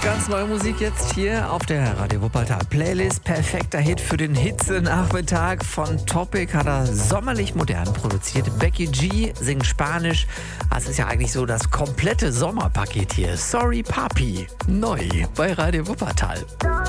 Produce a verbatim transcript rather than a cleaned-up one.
Ganz neue Musik jetzt hier auf der Radio Wuppertal Playlist. Perfekter Hit für den Hitzenachmittag. Von Topic hat er sommerlich modern produziert. Becky G singt Spanisch. Das ist ja eigentlich so das komplette Sommerpaket hier. Sorry Papi, neu bei Radio Wuppertal.